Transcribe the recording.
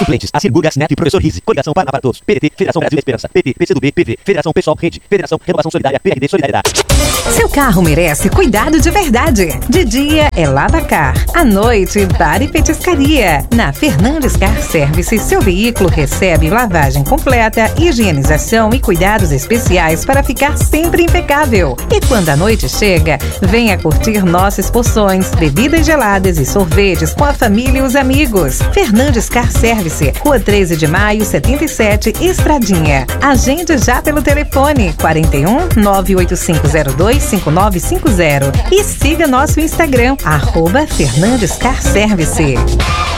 clientes. Assine Burgas, Neto e Professor Rizzi. Coligação Paraná para Todos. PDT, Federação Brasil Esperança. PT, PCdoB, PV, Federação Pessoal Rede, Federação Renovação Solidária, PRD Solidariedade. Seu carro merece cuidado de verdade. De dia é Lavacar. À noite, bar e petiscaria. Na Fernandes Car Service, seu veículo recebe lavagem completa, higienização e cuidados especiais para ficar sempre impecável. E quando a noite chega, venha curtir nossas porções, bebidas geladas e sorvetes com a família e os amigos. Fernandes Car Service, Rua 13 de Maio, 77, Estradinha. Agende já pelo telefone 41 98502 5950 e siga nosso Instagram, @Fernandes Car Service.